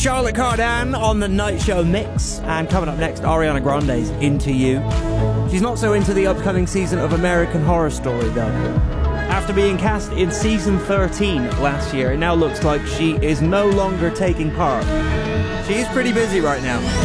Charlotte Cardin on the Night Show Mix. And coming up next, Ariana Grande's Into You. She's not so into the upcoming season of American Horror Story, though. After being cast in season 13 last year, it now looks like she is no longer taking part. She is pretty busy right now.